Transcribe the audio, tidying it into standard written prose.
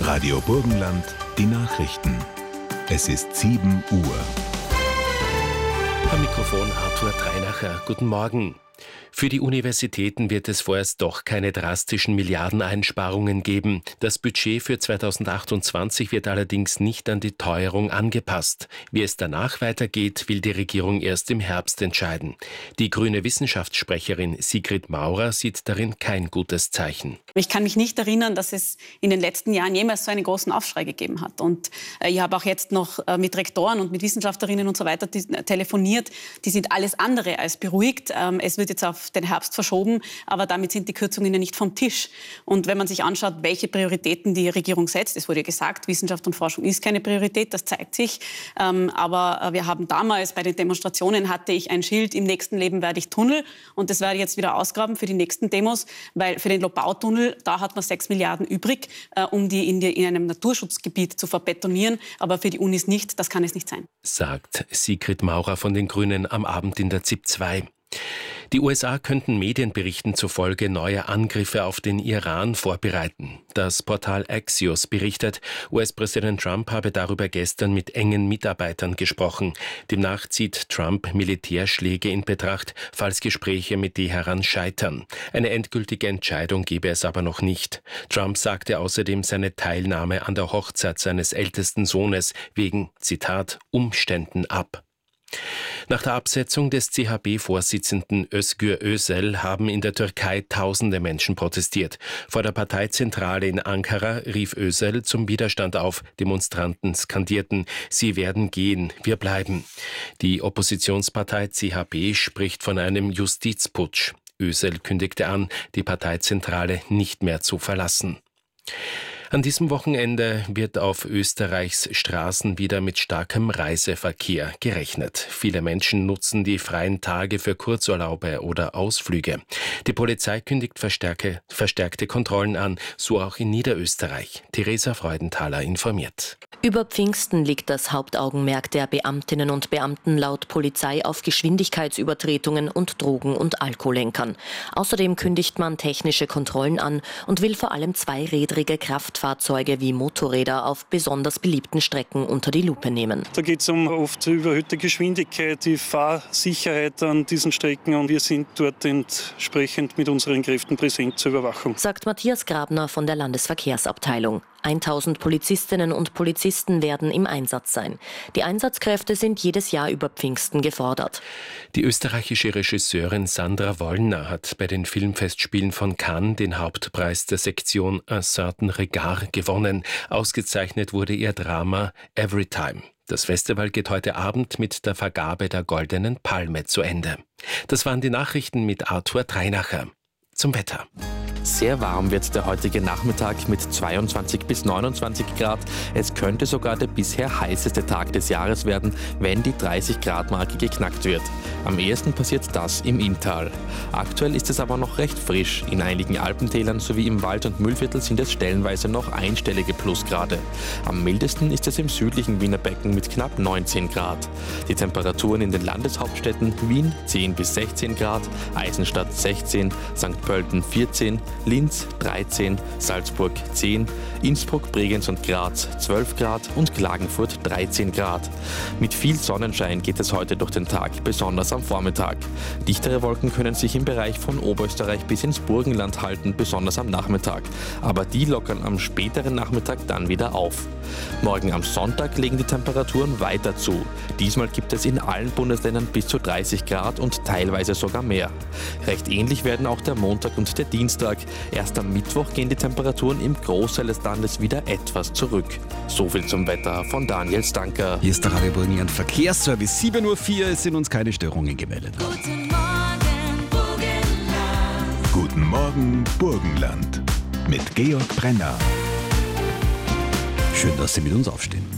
Radio Burgenland, die Nachrichten. Es ist 7 Uhr. Am Mikrofon Arthur Treinacher. Guten Morgen. Für die Universitäten wird es vorerst doch keine drastischen Milliardeneinsparungen geben. Das Budget für 2028 wird allerdings nicht an die Teuerung angepasst. Wie es danach weitergeht, will die Regierung erst im Herbst entscheiden. Die grüne Wissenschaftssprecherin Sigrid Maurer sieht darin kein gutes Zeichen. Ich kann mich nicht erinnern, dass es in den letzten Jahren jemals so einen großen Aufschrei gegeben hat. Und ich habe auch jetzt noch mit Rektoren und mit Wissenschaftlerinnen und so weiter telefoniert. Die sind alles andere als beruhigt. Es wird jetzt auf den Herbst verschoben, aber damit sind die Kürzungen ja nicht vom Tisch. Und wenn man sich anschaut, welche Prioritäten die Regierung setzt, es wurde ja gesagt, Wissenschaft und Forschung ist keine Priorität, das zeigt sich. Aber wir haben damals bei den Demonstrationen hatte ich ein Schild, im nächsten Leben werde ich Tunnel. Und das werde ich jetzt wieder ausgraben für die nächsten Demos, weil für den Lobau-Tunnel, da hat man 6 Milliarden übrig, um die in einem Naturschutzgebiet zu verbetonieren. Aber für die Unis nicht, das kann es nicht sein. Sagt Sigrid Maurer von den Grünen am Abend in der ZIP 2. Die USA könnten Medienberichten zufolge neue Angriffe auf den Iran vorbereiten. Das Portal Axios berichtet, US-Präsident Trump habe darüber gestern mit engen Mitarbeitern gesprochen. Demnach zieht Trump Militärschläge in Betracht, falls Gespräche mit Teheran scheitern. Eine endgültige Entscheidung gebe es aber noch nicht. Trump sagte außerdem seine Teilnahme an der Hochzeit seines ältesten Sohnes wegen, Zitat, Umständen ab. Nach der Absetzung des CHP-Vorsitzenden Özgür Özel haben in der Türkei tausende Menschen protestiert. Vor der Parteizentrale in Ankara rief Özel zum Widerstand auf. Demonstranten skandierten: Sie werden gehen, wir bleiben. Die Oppositionspartei CHP spricht von einem Justizputsch. Özel kündigte an, die Parteizentrale nicht mehr zu verlassen. An diesem Wochenende wird auf Österreichs Straßen wieder mit starkem Reiseverkehr gerechnet. Viele Menschen nutzen die freien Tage für Kurzurlaube oder Ausflüge. Die Polizei kündigt verstärkte Kontrollen an, so auch in Niederösterreich. Theresa Freudenthaler informiert. Über Pfingsten liegt das Hauptaugenmerk der Beamtinnen und Beamten laut Polizei auf Geschwindigkeitsübertretungen und Drogen- und Alkohollenkern. Außerdem kündigt man technische Kontrollen an und will vor allem zweirädrige Kraftfahrzeuge wie Motorräder auf besonders beliebten Strecken unter die Lupe nehmen. Da geht es um oft überhöhte Geschwindigkeit, die Fahrsicherheit an diesen Strecken, und wir sind dort entsprechend mit unseren Kräften präsent zur Überwachung. Sagt Matthias Grabner von der Landesverkehrsabteilung. 1000 Polizistinnen und Polizisten werden im Einsatz sein. Die Einsatzkräfte sind jedes Jahr über Pfingsten gefordert. Die österreichische Regisseurin Sandra Wollner hat bei den Filmfestspielen von Cannes den Hauptpreis der Sektion Un certain regard gewonnen. Ausgezeichnet wurde ihr Drama Everytime. Das Festival geht heute Abend mit der Vergabe der Goldenen Palme zu Ende. Das waren die Nachrichten mit Arthur Treinacher. Zum Wetter. Sehr warm wird der heutige Nachmittag mit 22 bis 29 Grad. Es könnte sogar der bisher heißeste Tag des Jahres werden, wenn die 30-Grad-Marke geknackt wird. Am ehesten passiert das im Inntal. Aktuell ist es aber noch recht frisch. In einigen Alpentälern sowie im Wald- und Mühlviertel sind es stellenweise noch einstellige Plusgrade. Am mildesten ist es im südlichen Wiener Becken mit knapp 19 Grad. Die Temperaturen in den Landeshauptstädten Wien 10 bis 16 Grad, Eisenstadt 16, St. Pölten 14, Linz 13, Salzburg 10, Innsbruck, Bregenz und Graz 12 Grad und Klagenfurt 13 Grad. Mit viel Sonnenschein geht es heute durch den Tag, besonders am Vormittag. Dichtere Wolken können sich im Bereich von Oberösterreich bis ins Burgenland halten, besonders am Nachmittag. Aber die lockern am späteren Nachmittag dann wieder auf. Morgen am Sonntag legen die Temperaturen weiter zu. Diesmal gibt es in allen Bundesländern bis zu 30 Grad und teilweise sogar mehr. Recht ähnlich werden auch der Montag und der Dienstag. Erst am Mittwoch gehen die Temperaturen im Großteil des Landes wieder etwas zurück. Soviel zum Wetter von Daniel Stanker. Hier ist der Radio Burgenland Verkehrsservice. 7:04 Uhr, es sind uns keine Störungen gemeldet. Guten Morgen, Burgenland. Guten Morgen, Burgenland. Mit Georg Brenner. Schön, dass Sie mit uns aufstehen.